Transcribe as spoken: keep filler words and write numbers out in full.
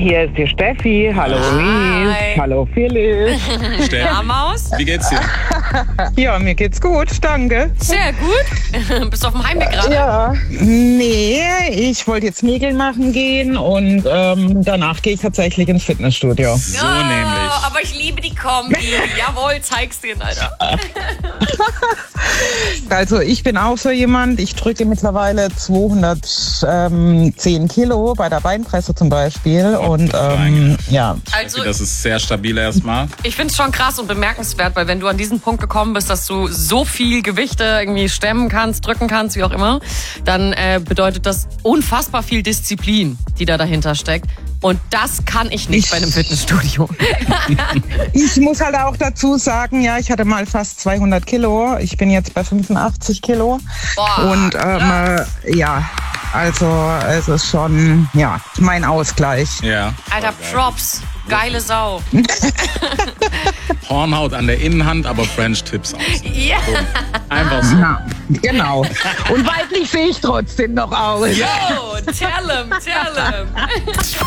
hier ist die Steffi. Hallo Hi. Ries. Hallo Philipp. Steffi, ja, Maus? Wie geht's dir? Ja, mir geht's gut, danke. Sehr gut. Bist du auf dem Heimweg gerade? Ja, nee, ich wollte jetzt Nägel machen gehen und ähm, danach gehe ich tatsächlich ins Fitnessstudio. So Oh, nämlich. aber ich liebe die Kombi. Jawohl, zeig's dir, Alter. Also ich bin auch so jemand, ich drücke mittlerweile zweihundertzehn Kilo bei der Beinpresse zum Beispiel und ähm, ja. Also, Das ist sehr stabil erstmal. ich find's schon krass und bemerkenswert, weil wenn du an diesen Punkt gekommen bist, dass du so viel Gewichte irgendwie stemmen kannst, drücken kannst, wie auch immer, dann äh, bedeutet das unfassbar viel Disziplin, die da dahinter steckt. Und das kann ich nicht Ich- bei einem Fitnessstudio. Ich muss halt auch dazu sagen, ja, ich hatte mal fast zweihundert Kilo, ich bin jetzt bei fünfundachtzig Kilo Boah, und ähm, äh, ja, also es ist schon, ja, mein Ausgleich. Ja. Alter, Props. Geile Sau. Hornhaut an der Innenhand, aber French Tips aus. Ja. Einfach so. Ja, genau. Und weiblich sehe ich trotzdem noch aus. Oh, tell him, tell him.